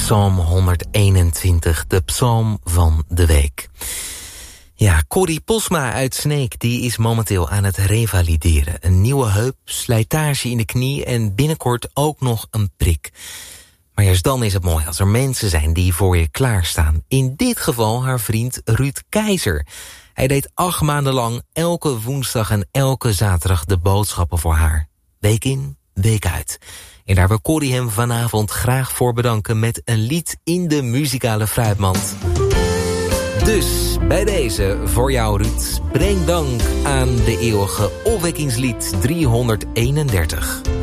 Psalm 121, de psalm van de week. Ja, Corrie Posma uit Sneek die is momenteel aan het revalideren. Een nieuwe heup, slijtage in de knie en binnenkort ook nog een prik. Maar juist dan is het mooi als er mensen zijn die voor je klaarstaan. In dit geval haar vriend Ruud Keizer. Hij deed 8 maanden lang elke woensdag en elke zaterdag de boodschappen voor haar. Week in, week uit. En daar wil Corrie hem vanavond graag voor bedanken met een lied in de muzikale fruitmand. Dus bij deze voor jou Ruud, breng dank aan de eeuwige opwekkingslied 331.